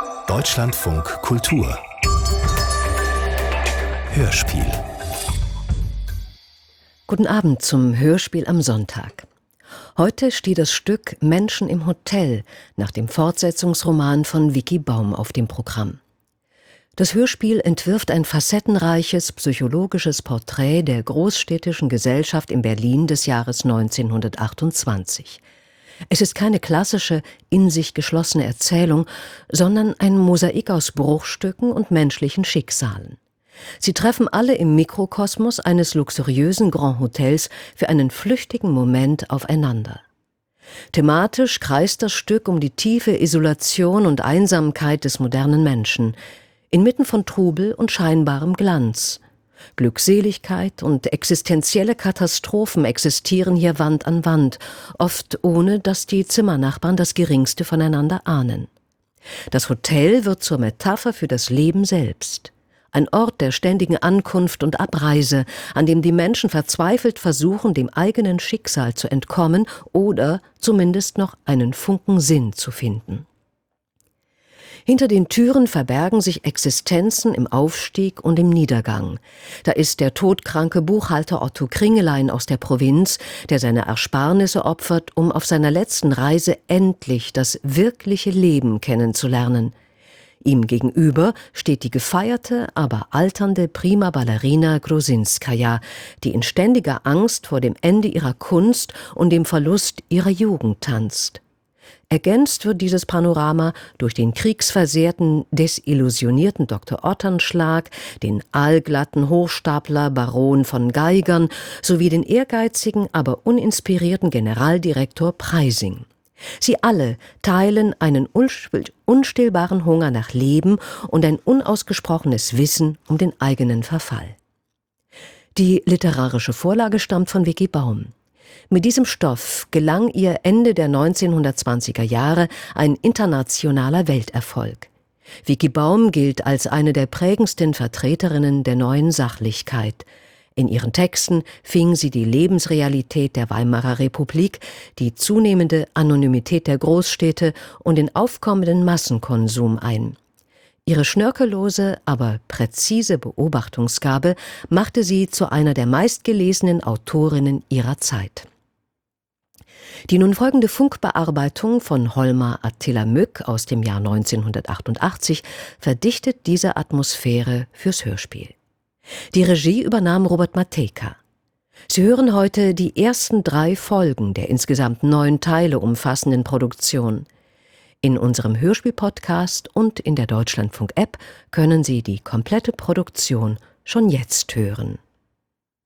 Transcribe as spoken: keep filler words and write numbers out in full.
Deutschlandfunk Kultur Hörspiel. Guten Abend zum Hörspiel am Sonntag. Heute steht das Stück Menschen im Hotel nach dem Fortsetzungsroman von Vicki Baum auf dem Programm. Das Hörspiel entwirft ein facettenreiches psychologisches Porträt der großstädtischen Gesellschaft in Berlin des Jahres neunzehnhundertachtundzwanzig. Es ist keine klassische, in sich geschlossene Erzählung, sondern ein Mosaik aus Bruchstücken und menschlichen Schicksalen. Sie treffen alle im Mikrokosmos eines luxuriösen Grand Hotels für einen flüchtigen Moment aufeinander. Thematisch kreist das Stück um die tiefe Isolation und Einsamkeit des modernen Menschen, inmitten von Trubel und scheinbarem Glanz. Glückseligkeit und existenzielle Katastrophen existieren hier Wand an Wand, oft ohne dass die Zimmernachbarn das Geringste voneinander ahnen. Das Hotel wird zur Metapher für das Leben selbst. Ein Ort der ständigen Ankunft und Abreise, an dem die Menschen verzweifelt versuchen, dem eigenen Schicksal zu entkommen oder zumindest noch einen Funken Sinn zu finden. Hinter den Türen verbergen sich Existenzen im Aufstieg und im Niedergang. Da ist der todkranke Buchhalter Otto Kringelein aus der Provinz, der seine Ersparnisse opfert, um auf seiner letzten Reise endlich das wirkliche Leben kennenzulernen. Ihm gegenüber steht die gefeierte, aber alternde Prima Ballerina Grusinskaja, die in ständiger Angst vor dem Ende ihrer Kunst und dem Verlust ihrer Jugend tanzt. Ergänzt wird dieses Panorama durch den kriegsversehrten, desillusionierten Doktor Otternschlag, den aalglatten Hochstapler Baron von Geigern sowie den ehrgeizigen, aber uninspirierten Generaldirektor Preysing. Sie alle teilen einen unstillbaren Hunger nach Leben und ein unausgesprochenes Wissen um den eigenen Verfall. Die literarische Vorlage stammt von Vicki Baum. Mit diesem Stoff gelang ihr Ende der neunzehnhundertzwanziger Jahre ein internationaler Welterfolg. Vicki Baum gilt als eine der prägendsten Vertreterinnen der neuen Sachlichkeit. In ihren Texten fing sie die Lebensrealität der Weimarer Republik, die zunehmende Anonymität der Großstädte und den aufkommenden Massenkonsum ein. Ihre schnörkellose, aber präzise Beobachtungsgabe machte sie zu einer der meistgelesenen Autorinnen ihrer Zeit. Die nun folgende Funkbearbeitung von Holmar Attila Mück aus dem Jahr neunzehnhundertachtundachtzig verdichtet diese Atmosphäre fürs Hörspiel. Die Regie übernahm Robert Matejka. Sie hören heute die ersten drei Folgen der insgesamt neun Teile umfassenden Produktion. In unserem Hörspiel-Podcast und in der Deutschlandfunk-App können Sie die komplette Produktion schon jetzt hören.